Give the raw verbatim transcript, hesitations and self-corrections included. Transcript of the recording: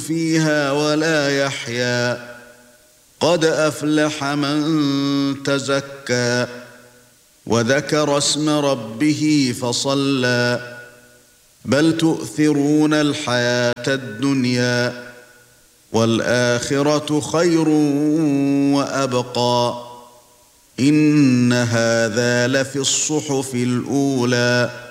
فيها ولا يحيى قد أفلح من تزكى وذكر اسم ربه فصلى بل تؤثرون الحياة الدنيا والآخرة خير وأبقى إن هذا لفي الصحف الأولى